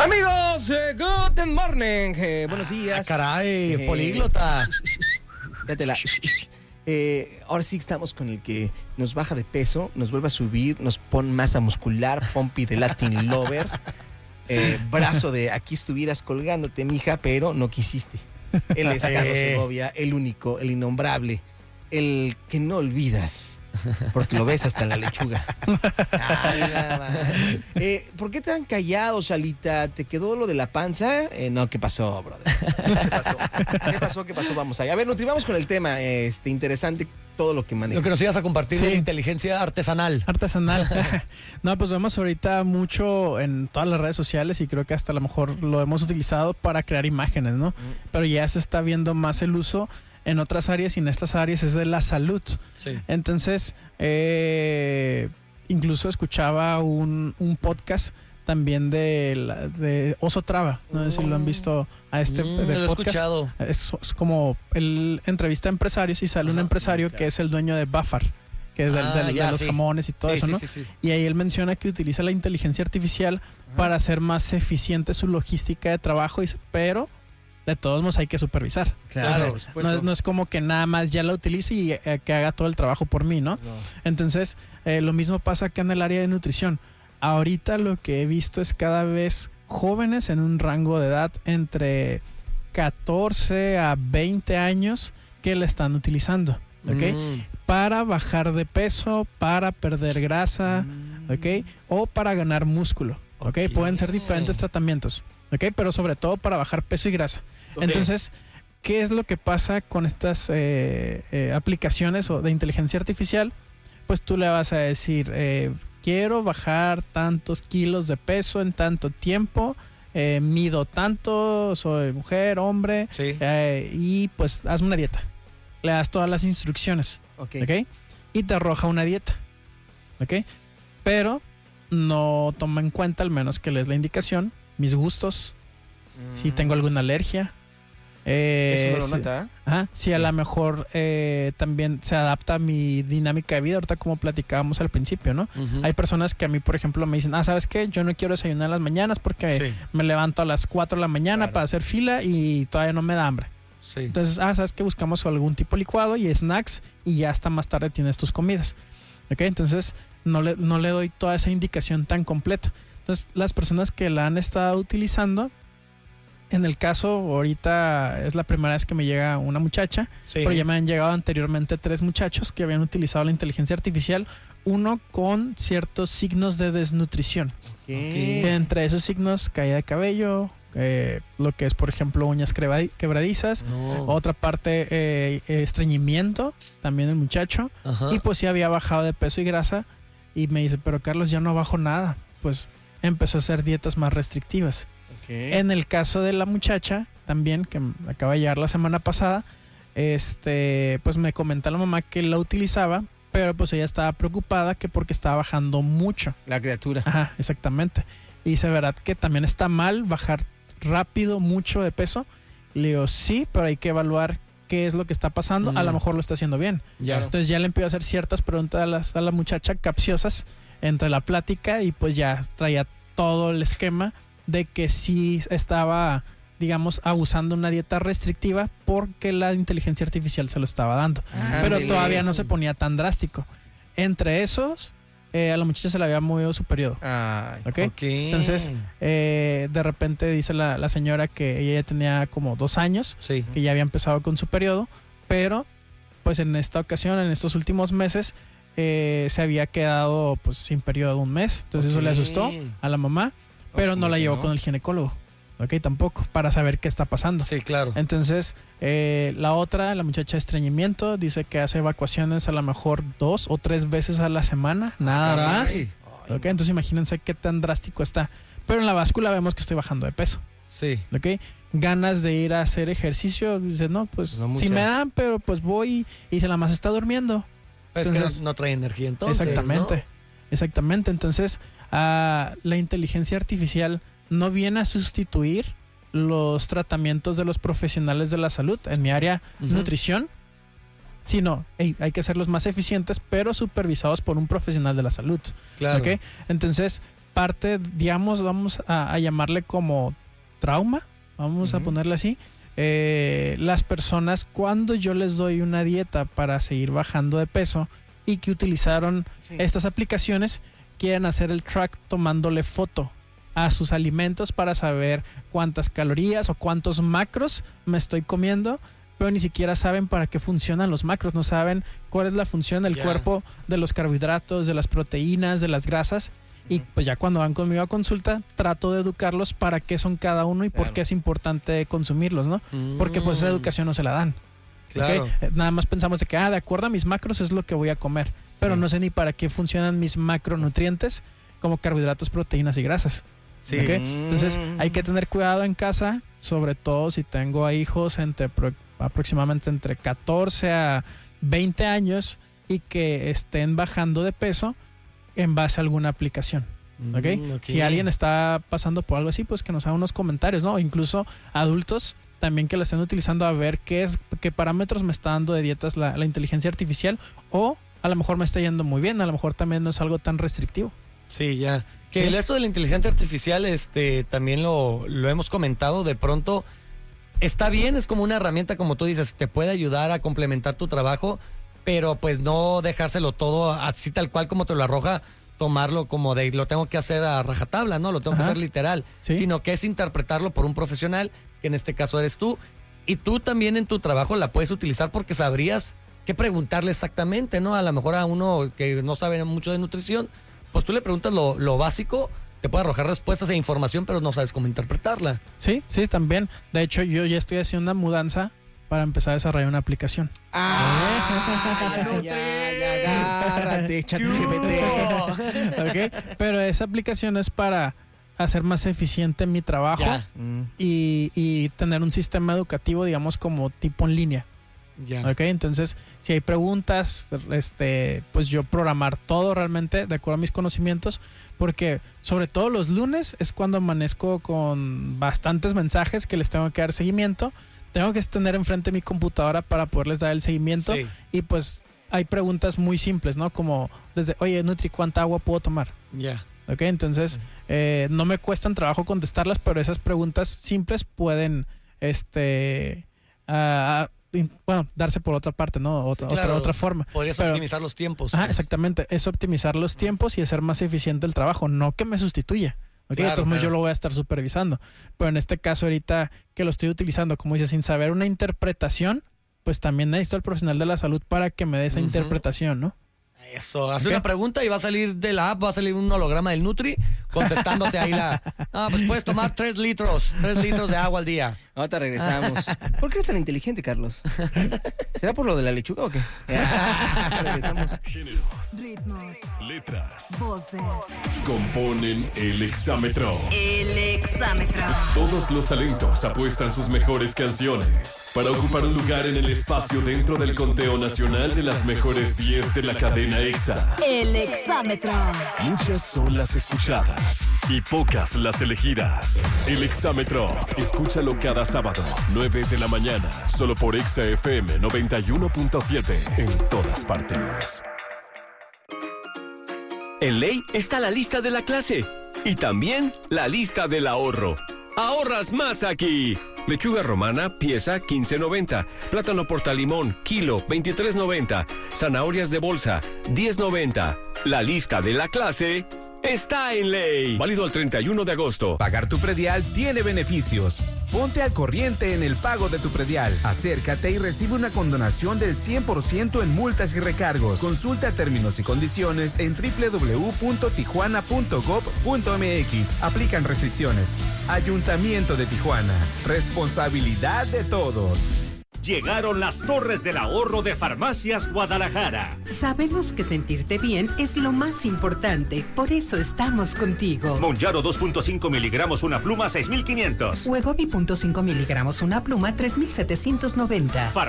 Amigos, good morning. Buenos días. Caray, políglota. Dátela. Ahora sí estamos con el que nos baja de peso, nos vuelve a subir, nos pone masa muscular, pompi de Latin Lover, brazo de aquí estuvieras colgándote, mija, pero no quisiste. Él es Carlos Segovia, el único, el innombrable, el que no olvidas, porque lo ves hasta en la lechuga. ¿Por qué tan callado, Shalita? ¿Te quedó lo de la panza? No, ¿qué pasó, brother? ¿Qué pasó? Vamos allá. A ver, Nutri, vamos con el tema interesante, todo lo que manejas. Lo que nos ibas a compartir de inteligencia artesanal. No, pues vemos ahorita mucho en todas las redes sociales y creo que hasta a lo mejor lo hemos utilizado para crear imágenes, ¿no? Pero ya se está viendo más el uso en otras áreas y en estas áreas es de la salud. Sí. Entonces, incluso escuchaba un podcast también de Oso Traba. No sé si lo han visto a lo podcast. he escuchado. Es como él entrevista a empresarios y sale un empresario que es el dueño de Bafar, que es de los jamones y todo eso, ¿no? Sí. Y ahí él menciona que utiliza la inteligencia artificial para hacer más eficiente su logística de trabajo, pero de todos modos hay que supervisar. Claro, no es como que nada más ya la utilizo y que haga todo el trabajo por mí, ¿no? Entonces, lo mismo pasa acá en el área de nutrición. Ahorita lo que he visto es cada vez jóvenes en un rango de edad entre 14 a 20 años que la están utilizando, ¿ok? Para bajar de peso, para perder grasa, ¿ok? O para ganar músculo, ¿ok? Pueden ser diferentes tratamientos, ¿ok? Pero sobre todo para bajar peso y grasa. Entonces, ¿qué es lo que pasa con estas aplicaciones de inteligencia artificial? Pues tú le vas a decir, quiero bajar tantos kilos de peso en tanto tiempo, mido tanto, soy mujer, hombre, y pues hazme una dieta. Le das todas las instrucciones, ¿ok? Y te arroja una dieta, ¿ok? Pero no toma en cuenta, al menos que lees la indicación, mis gustos, si tengo alguna alergia. Eso me lo nota, si a lo mejor también se adapta a mi dinámica de vida, ahorita como platicábamos al principio, ¿no? Hay personas que a mí, por ejemplo, me dicen, ¿sabes qué? Yo no quiero desayunar en las mañanas porque me levanto a las 4 de la mañana para hacer fila y todavía no me da hambre. Entonces, ¿sabes qué? Buscamos algún tipo de licuado y snacks y ya hasta más tarde tienes tus comidas, ¿ok? Entonces, no le doy toda esa indicación tan completa. Entonces, las personas que la han estado utilizando, en el caso, ahorita es la primera vez que me llega una muchacha, pero ya me han llegado anteriormente 3 muchachos que habían utilizado la inteligencia artificial, uno con ciertos signos de desnutrición. Que entre esos signos, caída de cabello, lo que es, por ejemplo, uñas quebradizas, otra parte, estreñimiento, también el muchacho, y pues sí había bajado de peso y grasa, y me dice, pero Carlos, ya no bajo nada. Pues empezó a hacer dietas más restrictivas. En el caso de la muchacha, también, que acaba de llegar la semana pasada, pues me comenta la mamá que la utilizaba, pero pues ella estaba preocupada que porque estaba bajando mucho. La criatura. Ajá, exactamente. Y dice, ¿verdad que también está mal bajar rápido, mucho de peso? Le digo, sí, pero hay que evaluar qué es lo que está pasando. A lo mejor lo está haciendo bien. Entonces ya le empiezo a hacer ciertas preguntas a la muchacha capciosas entre la plática y pues ya traía todo el esquema de que sí estaba, digamos, abusando una dieta restrictiva porque la inteligencia artificial se lo estaba dando. Pero todavía no se ponía tan drástico. Entre esos, a la muchacha se le había movido su periodo. Entonces, de repente dice la señora que ella ya tenía como 2 años, que ya había empezado con su periodo, pero pues en esta ocasión, en estos últimos meses, se había quedado pues sin periodo 1 mes. Entonces eso le asustó a la mamá. Pero no la llevó con el ginecólogo, tampoco, para saber qué está pasando. Sí, claro. Entonces, la muchacha de estreñimiento, dice que hace evacuaciones a lo mejor 2 o 3 veces a la semana, nada más. Entonces imagínense qué tan drástico está. Pero en la báscula vemos que estoy bajando de peso. Ganas de ir a hacer ejercicio, dice, no, pues no si me dan, pero pues voy y se la más está durmiendo. Entonces, que no trae energía entonces, Exactamente. Entonces, la inteligencia artificial no viene a sustituir los tratamientos de los profesionales de la salud en mi área nutrición, sino hay que hacerlos más eficientes, pero supervisados por un profesional de la salud. Claro. Entonces, parte, digamos, vamos a llamarle como trauma, vamos a ponerle así. Las personas, cuando yo les doy una dieta para seguir bajando de peso y que utilizaron estas aplicaciones, quieren hacer el track tomándole foto a sus alimentos para saber cuántas calorías o cuántos macros me estoy comiendo, pero ni siquiera saben para qué funcionan los macros, no saben cuál es la función del cuerpo de los carbohidratos, de las proteínas, de las grasas. Y pues ya cuando van conmigo a consulta, trato de educarlos para qué son cada uno y por qué es importante consumirlos, ¿no? Porque pues esa educación no se la dan. Claro. ¿Okay? Nada más pensamos de que, de acuerdo a mis macros es lo que voy a comer, pero no sé ni para qué funcionan mis macronutrientes como carbohidratos, proteínas y grasas. Sí. ¿Okay? Entonces hay que tener cuidado en casa, sobre todo si tengo a hijos aproximadamente entre 14 a 20 años y que estén bajando de peso en base a alguna aplicación. ¿Okay? Si alguien está pasando por algo así, pues que nos haga unos comentarios, ¿no? O incluso adultos también que la estén utilizando, a ver qué parámetros me está dando de dietas la inteligencia artificial, o a lo mejor me está yendo muy bien, a lo mejor también no es algo tan restrictivo. Sí, ya. Que esto de la inteligencia artificial, también lo hemos comentado, de pronto está bien, es como una herramienta, como tú dices, te puede ayudar a complementar tu trabajo, pero pues no dejárselo todo así tal cual como te lo arroja, tomarlo como de lo tengo que hacer a rajatabla, ¿no? Lo tengo que hacer literal, sino que es interpretarlo por un profesional, que en este caso eres tú, y tú también en tu trabajo la puedes utilizar porque sabrías qué preguntarle exactamente, ¿no? A lo mejor a uno que no sabe mucho de nutrición, pues tú le preguntas lo básico, te puede arrojar respuestas e información, pero no sabes cómo interpretarla. Sí, también. De hecho, yo ya estoy haciendo una mudanza para empezar a desarrollar una aplicación. Ya, agárrate, ChatGPT. Okay, pero esa aplicación es para hacer más eficiente mi trabajo y tener un sistema educativo, digamos, como tipo en línea. Okay, entonces, si hay preguntas, pues yo programar todo realmente de acuerdo a mis conocimientos, porque sobre todo los lunes es cuando amanezco con bastantes mensajes que les tengo que dar seguimiento. Tengo que tener enfrente mi computadora para poderles dar el seguimiento. Y pues hay preguntas muy simples, ¿no? Como desde, oye, Nutri, ¿cuánta agua puedo tomar? Okay, entonces no me cuestan trabajo contestarlas, pero esas preguntas simples pueden darse por otra parte, ¿no? Otra forma. Podrías optimizar los tiempos. Exactamente. Es optimizar los tiempos y hacer más eficiente el trabajo, no que me sustituya. Okay, entonces yo lo voy a estar supervisando. Pero en este caso, ahorita que lo estoy utilizando, como dice, sin saber una interpretación, pues también necesito al profesional de la salud para que me dé esa interpretación, ¿no? Eso, hace una pregunta y va a salir de la app, va a salir un holograma del Nutri contestándote ahí pues puedes tomar 3 litros de agua al día. Ahorita regresamos. ¿Por qué eres tan inteligente, Carlos? ¿Será por lo de la lechuga o qué? Regresamos. Géneros, ritmos, letras, voces componen el exámetro. El exámetro. Todos los talentos apuestan sus mejores canciones para ocupar un lugar en el espacio dentro del conteo nacional de las mejores 10 de la cadena EXA. El exámetro. Muchas son las escuchadas y pocas las elegidas. El exámetro. Escúchalo cada sábado, 9 de la mañana, solo por EXA FM 91.7, en todas partes. En Ley está la lista de la clase y también la lista del ahorro. ¡Ahorras más aquí! Lechuga romana, pieza, $15.90. Plátano portalimón, kilo, $23.90. Zanahorias de bolsa, $10.90. La lista de la clase está en Ley. Válido el 31 de agosto. Pagar tu predial tiene beneficios. Ponte al corriente en el pago de tu predial. Acércate y recibe una condonación del 100% en multas y recargos. Consulta términos y condiciones en www.tijuana.gov.mx. Aplican restricciones. Ayuntamiento de Tijuana. Responsabilidad de todos. Llegaron las Torres del Ahorro de Farmacias Guadalajara. Sabemos que sentirte bien es lo más importante, por eso estamos contigo. Monjaro 2.5 miligramos una pluma, 6,500. Wegovy 0.5 miligramos una pluma, 3,790.